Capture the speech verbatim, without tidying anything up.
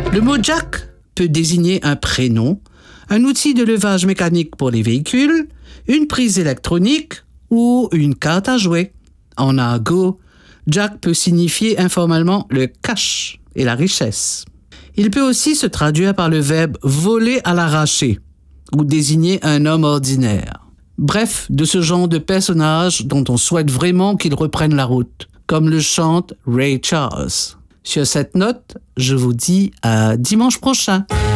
Le mot Jack peut désigner un prénom, un outil de levage mécanique pour les véhicules, une prise électronique ou une carte à jouer. En argot, Jack peut signifier informellement le cash et la richesse. Il peut aussi se traduire par le verbe voler à l'arraché ou désigner un homme ordinaire. Bref, de ce genre de personnage dont on souhaite vraiment qu'il reprenne la route, comme le chante Ray Charles. Sur cette note, je vous dis à dimanche prochain.